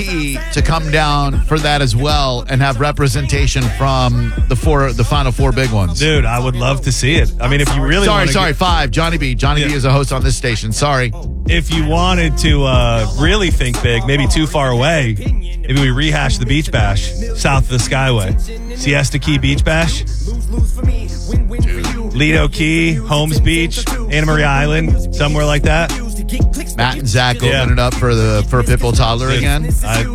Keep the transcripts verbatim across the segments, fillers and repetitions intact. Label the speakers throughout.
Speaker 1: P to come down for that as well and have representation from the four, the final four big ones.
Speaker 2: Dude, I would love to see it. I mean, if you really
Speaker 1: sorry,
Speaker 2: want to
Speaker 1: sorry,
Speaker 2: get,
Speaker 1: five. Johnny B. Johnny
Speaker 2: Yeah.
Speaker 1: B is a host on this station. Sorry.
Speaker 2: if you wanted to uh, really think big, maybe too far away, maybe we rehash the Beach Bash south of the Skyway. Siesta Key Beach Bash. Lido Key, Holmes Beach, Anna Maria Island, somewhere like that.
Speaker 1: Matt and Zach
Speaker 2: Yeah.
Speaker 1: opening it up for the for Pitbull Toddler
Speaker 2: Dude,
Speaker 1: again.
Speaker 2: I,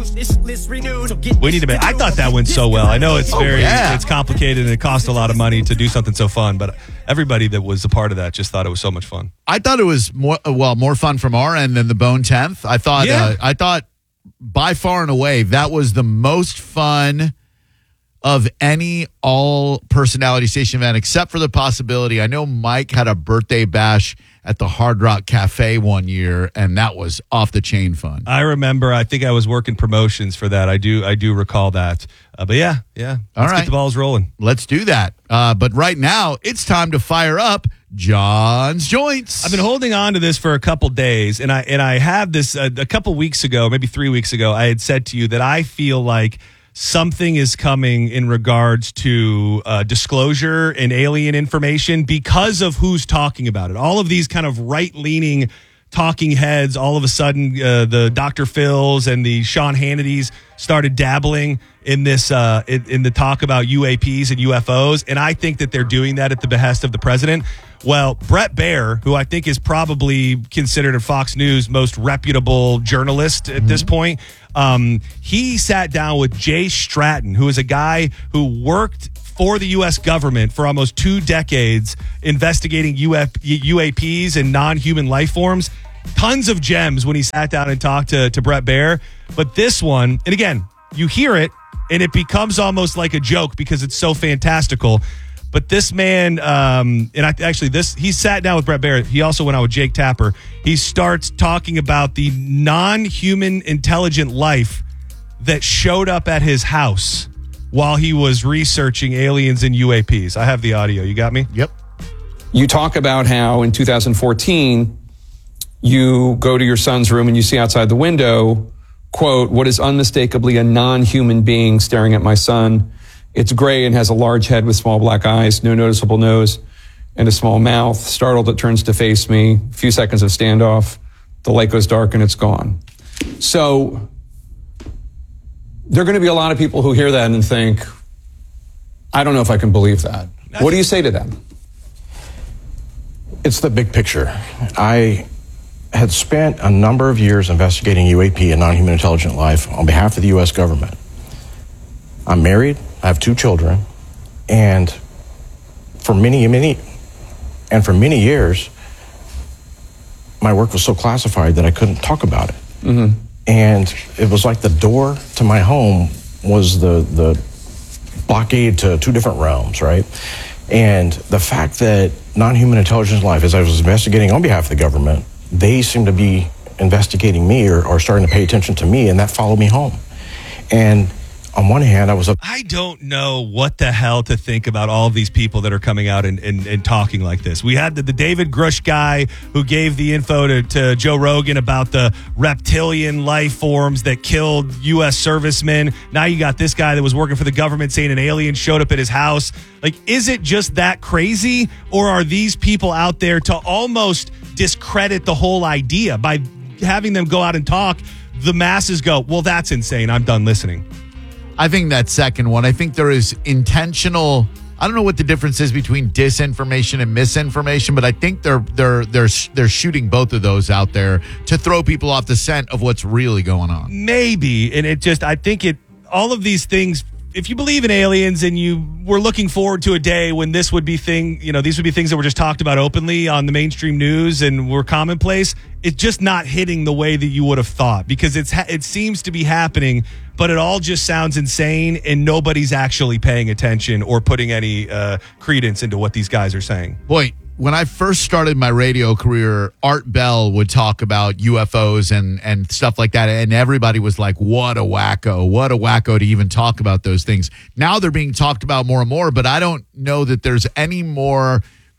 Speaker 2: we need to make. I thought that went so well. I know it's very,
Speaker 1: yeah.
Speaker 2: it's complicated and it cost a lot of money to do something so fun, but everybody that was a part of that just thought it was so much fun.
Speaker 1: I thought it was more well more fun from our end than the Bone tenth. I thought
Speaker 2: Yeah.
Speaker 1: uh, I thought by far and away that was the most fun of any all personality station event, except for the possibility. I know Mike had a birthday bash at the Hard Rock Cafe one year, and that was off the chain fun.
Speaker 2: I remember. I think I was working promotions for that. I do. I do recall that. Uh, but yeah, yeah.
Speaker 1: All
Speaker 2: Let's
Speaker 1: right.
Speaker 2: get the balls rolling.
Speaker 1: Let's do that. Uh, but right now, it's time to fire up John's Joints.
Speaker 2: I've been holding on to this for a couple days, and I and I have this uh, a couple weeks ago, maybe three weeks ago. I had said to you that I feel like something is coming in regards to uh, disclosure and alien information because of who's talking about it. All of these kind of right-leaning talking heads, all of a sudden, uh, the Doctor Phils and the Sean Hannitys started dabbling in this uh, in, in the talk about U A Ps and U F Os, and I think that they're doing that at the behest of the president. Well, Brett Baer, who I think is probably considered a Fox News most reputable journalist at mm-hmm. this point, um, he sat down with Jay Stratton, who is a guy who worked for the U S government for almost two decades investigating U F, U A Ps and non-human life forms. Tons of gems when he sat down and talked to, to Brett Baer. But this one, and again, you hear it, and it becomes almost like a joke because it's so fantastical. But this man, um, and I actually, this he sat down with Brett Baer. He also went out with Jake Tapper. He starts talking about the non-human intelligent life that showed up at his house while he was researching aliens and U A Ps. I have the audio. You got me?
Speaker 1: Yep.
Speaker 3: You talk about how in two thousand fourteen, you go to your son's room and you see outside the window, quote, what is unmistakably a non-human being staring at my son. It's gray and has a large head with small black eyes, no noticeable nose, and a small mouth. Startled, it turns to face me. A few seconds of standoff. The light goes dark and it's gone. So there are going to be a lot of people who hear that and think, I don't know if I can believe that. What do you say to them?
Speaker 4: It's the big picture. I had spent a number of years investigating U A P and non-human intelligent life on behalf of the U S government. I'm married. I have two children, and for many, many, and for many years, my work was so classified that I couldn't talk about it. Mm-hmm. And it was like the door to my home was the the blockade to two different realms, right? And the fact that non-human intelligence life, as I was investigating on behalf of the government, they seemed to be investigating me or, or starting to pay attention to me, and that followed me home. And on one hand, I was...
Speaker 2: I don't know what the hell to think about all of these people that are coming out and, and, and talking like this. We had the, the David Grush guy who gave the info to, to Joe Rogan about the reptilian life forms that killed U S servicemen. Now you got this guy that was working for the government saying an alien showed up at his house. Like, is it just that crazy? Or are these people out there to almost discredit the whole idea by having them go out and talk? The masses go, well, that's insane. I'm done listening.
Speaker 1: I think that second one, I think there is intentional, I don't know what the difference is between disinformation and misinformation, but I think they're they're they're they're shooting both of those out there to throw people off the scent of what's really going on.
Speaker 2: Maybe. And it just, I think it, all of these things, if you believe in aliens and you were looking forward to a day when this would be thing, you know, these would be things that were just talked about openly on the mainstream news and were commonplace, it's just not hitting the way that you would have thought because it's it seems to be happening, but it all just sounds insane and nobody's actually paying attention or putting any uh, credence into what these guys are saying.
Speaker 1: Boy, when I first started my radio career, Art Bell would talk about U F Os and, and stuff like that, and everybody was like, what a wacko, what a wacko to even talk about those things. Now they're being talked about more and more, but I don't know that there's any more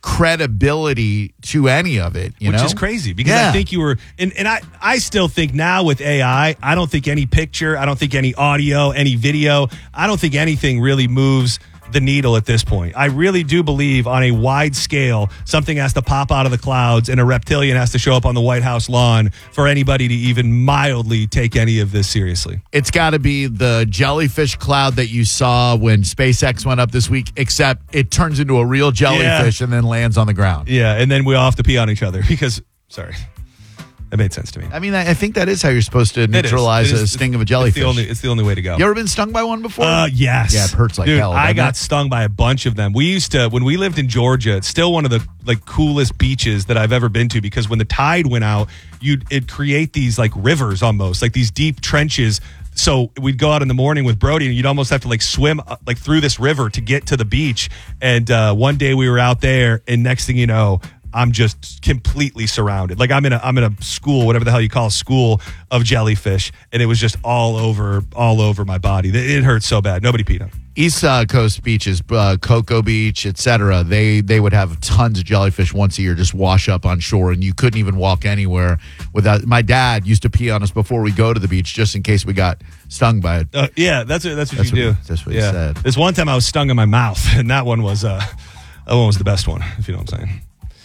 Speaker 1: credibility to any of it, you
Speaker 2: Which
Speaker 1: know?
Speaker 2: is crazy because
Speaker 1: Yeah.
Speaker 2: I think you were, and, and I, I still think now with A I, I don't think any picture, I don't think any audio, any video, I don't think anything really moves the needle at this point. I really do believe on a wide scale, something has to pop out of the clouds and a reptilian has to show up on the White House lawn for anybody to even mildly take any of this seriously.
Speaker 1: It's got to be the jellyfish cloud that you saw when SpaceX went up this week, except it turns into a real jellyfish
Speaker 2: Yeah.
Speaker 1: and then lands on the ground.
Speaker 2: Yeah, and then we all have to pee on each other because, sorry, that made sense to me.
Speaker 1: I mean, I I think that is how you're supposed to
Speaker 2: It is.
Speaker 1: neutralize
Speaker 2: It is.
Speaker 1: a sting of a
Speaker 2: It's
Speaker 1: jellyfish.
Speaker 2: the only, it's the only way to go.
Speaker 1: You ever been stung by one before?
Speaker 2: Uh, yes.
Speaker 1: Yeah, it hurts like
Speaker 2: Dude,
Speaker 1: hell,
Speaker 2: I
Speaker 1: doesn't
Speaker 2: got
Speaker 1: it?
Speaker 2: stung by a bunch of them. We used to, when we lived in Georgia, it's still one of the like coolest beaches that I've ever been to because when the tide went out, you'd it'd create these like rivers almost, like these deep trenches. So we'd go out in the morning with Brody and you'd almost have to like swim uh, like through this river to get to the beach. And uh, one day we were out there and next thing you know, I'm just completely surrounded. Like I'm in a I'm in a school, whatever the hell you call a school of jellyfish, and it was just all over all over my body. It, it hurt so bad. Nobody peed on me.
Speaker 1: East uh, Coast beaches, uh, Cocoa Beach, et cetera, they, they would have tons of jellyfish once a year just wash up on shore, and you couldn't even walk anywhere without. My dad used to pee on us before we go to the beach just in case we got stung by it.
Speaker 2: Uh, yeah, that's what that's what
Speaker 1: That's
Speaker 2: you
Speaker 1: what
Speaker 2: do.
Speaker 1: he- that's what he
Speaker 2: yeah.
Speaker 1: said.
Speaker 2: This one time I was stung in my mouth, and that one was uh, that one was the best one, if you know what I'm saying.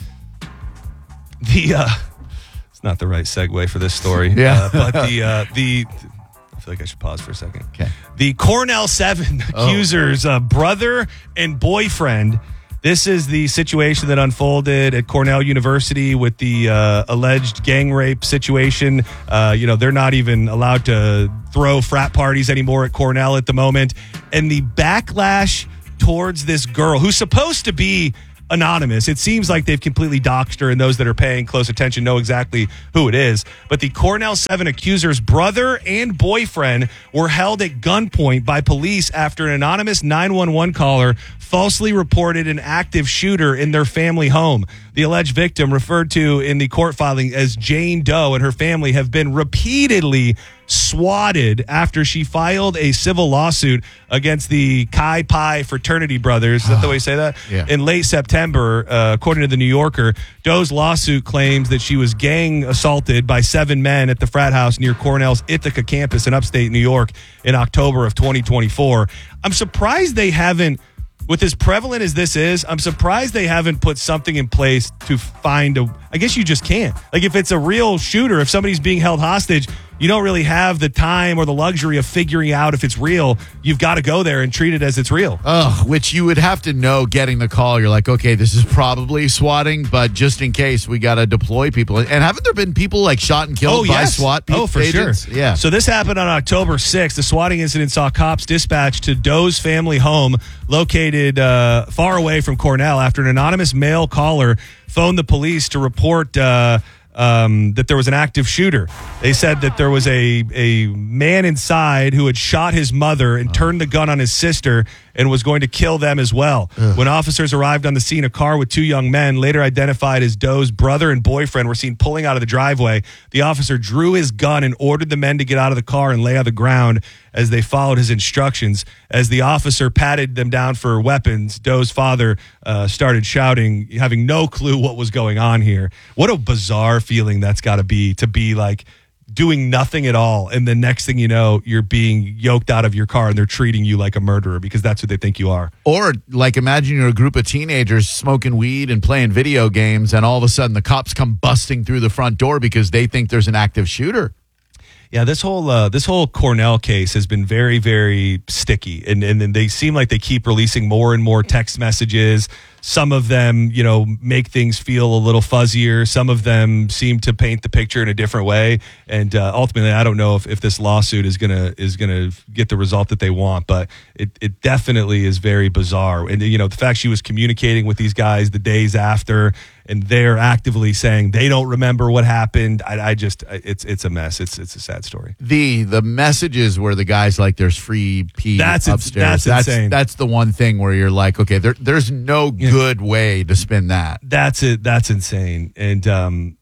Speaker 2: The uh, it's not the right segue for this story.
Speaker 1: Yeah.
Speaker 2: uh, but the uh, the I feel like I should pause for a second.
Speaker 1: Okay.
Speaker 2: The Cornell Seven
Speaker 1: Oh.
Speaker 2: accusers, uh, brother and boyfriend. This is the situation that unfolded at Cornell University with the uh, alleged gang rape situation. Uh, you know, they're not even allowed to throw frat parties anymore at Cornell at the moment. And the backlash towards this girl who's supposed to be anonymous. It seems like they've completely doxed her, and those that are paying close attention know exactly who it is. But the Cornell Seven accusers' brother and boyfriend were held at gunpoint by police after an anonymous nine one one caller falsely reported an active shooter in their family home. The alleged victim, referred to in the court filing as Jane Doe, and her family have been repeatedly swatted after she filed a civil lawsuit against the Chi Pi fraternity brothers. Is that the way you say that?
Speaker 1: Yeah.
Speaker 2: In late September, uh, according to the New Yorker, Doe's lawsuit claims that she was gang assaulted by seven men at the frat house near Cornell's Ithaca campus in upstate New York in October of twenty twenty-four. I'm surprised they haven't, with as prevalent as this is, I'm surprised they haven't put something in place to find a, I guess you just can't. Like if it's a real shooter, if somebody's being held hostage, you don't really have the time or the luxury of figuring out if it's real. You've got to go there and treat it as it's real.
Speaker 1: Ugh, which you would have to know getting the call. You're like, okay, this is probably swatting, but just in case, we got to deploy people. And haven't there been people like shot and killed by SWAT people?
Speaker 2: Oh, for
Speaker 1: agents?
Speaker 2: sure.
Speaker 1: Yeah.
Speaker 2: So this happened on October sixth. The swatting incident saw cops dispatched to Doe's family home located uh, far away from Cornell after an anonymous male caller phoned the police to report uh, um, that there was an active shooter. They said that there was a, a man inside who had shot his mother and turned the gun on his sister and was going to kill them as well. Ugh. When officers arrived on the scene, a car with two young men, later identified as Doe's brother and boyfriend, were seen pulling out of the driveway. The officer drew his gun and ordered the men to get out of the car and lay on the ground as they followed his instructions. As the officer patted them down for weapons, Doe's father uh, started shouting, having no clue what was going on here. What a bizarre feeling that's got to be, to be like doing nothing at all, and the next thing you know, you're being yoked out of your car and they're treating you like a murderer because that's who they think you are.
Speaker 1: Or like imagine you're a group of teenagers smoking weed and playing video games, and all of a sudden the cops come busting through the front door because they think there's an active shooter.
Speaker 2: Yeah, this whole uh, this whole Cornell case has been very, very sticky, and and then they seem like they keep releasing more and more text messages. Some of them, you know, make things feel a little fuzzier. Some of them seem to paint the picture in a different way. And uh, ultimately, I don't know if, if this lawsuit is gonna is gonna get the result that they want, but it it definitely is very bizarre. And you know, the fact she was communicating with these guys the days after, and they're actively saying they don't remember what happened. I, I just, it's it's a mess. It's it's a sad story.
Speaker 1: The the messages where the guys like there's free pee
Speaker 2: That's
Speaker 1: upstairs.
Speaker 2: that's, that's insane.
Speaker 1: That's the one thing where you're like, okay, there there's no good way to spin that.
Speaker 2: That's it. That's insane. And um,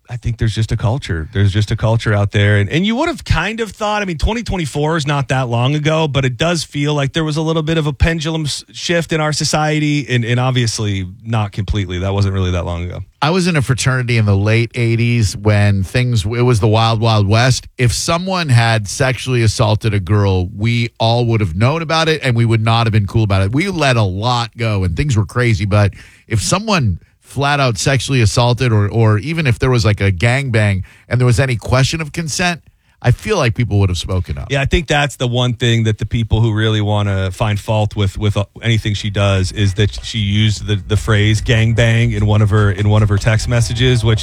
Speaker 2: I think there's just a culture. There's just a culture out there. And, and you would have kind of thought, I mean, twenty twenty-four is not that long ago, but it does feel like there was a little bit of a pendulum shift in our society. And, and obviously not completely. That wasn't really that long ago.
Speaker 1: I was in a fraternity in the late eighties when things, it was the wild, wild west. If someone had sexually assaulted a girl, we all would have known about it and we would not have been cool about it. We let a lot go and things were crazy. But if someone flat out sexually assaulted or or even if there was like a gangbang and there was any question of consent, I feel like people would have spoken up.
Speaker 2: Yeah, I think that's the one thing that the people who really want to find fault with with anything she does is that she used the, the phrase gangbang in one of her in one of her text messages, which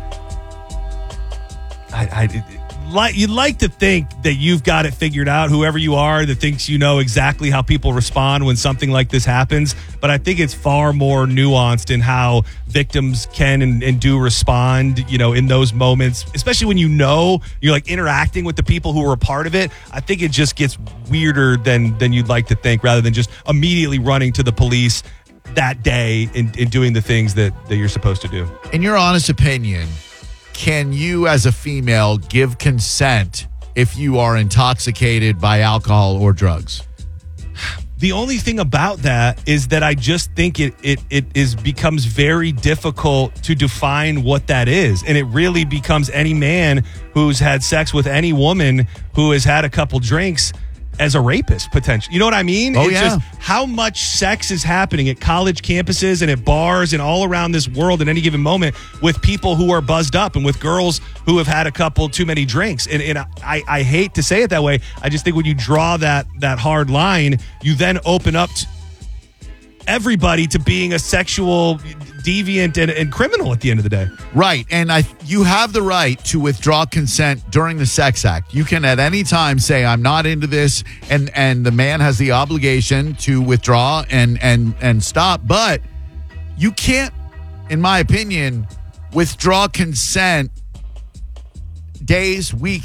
Speaker 2: I, I like you'd like to think that you've got it figured out, whoever you are, that thinks you know exactly how people respond when something like this happens. But I think it's far more nuanced in how victims can and, and do respond, you know, in those moments, especially when you know you're like interacting with the people who are a part of it. I think it just gets weirder than than you'd like to think, rather than just immediately running to the police that day and, and doing the things that, that you're supposed to do.
Speaker 1: In your honest opinion, can you as a female give consent if you are intoxicated by alcohol or drugs?
Speaker 2: The only thing about that is that I just think it it it is becomes very difficult to define what that is. And it really becomes any man who's had sex with any woman who has had a couple drinks as a rapist, potentially. You know what I mean?
Speaker 1: Oh,
Speaker 2: it's
Speaker 1: yeah.
Speaker 2: just how much sex is happening at college campuses and at bars and all around this world at any given moment with people who are buzzed up and with girls who have had a couple too many drinks. And, and I, I hate to say it that way. I just think when you draw that that hard line, you then open up to everybody to being a sexual deviant and, and criminal at the end of the day.
Speaker 1: Right. And I, you have the right to withdraw consent during the sex act. You can at any time say, I'm not into this. And, and the man has the obligation to withdraw and, and, and stop. But you can't, in my opinion, withdraw consent days, weeks,